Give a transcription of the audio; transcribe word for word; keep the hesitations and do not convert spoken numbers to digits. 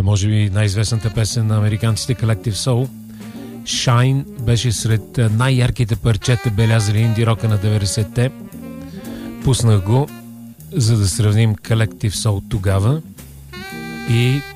може би най-известната песен на американците Collective Soul. Shine беше сред най-ярките парчета, белязали инди рока на деветдесетте. Пуснах го, за да сравним Collective Soul тогава и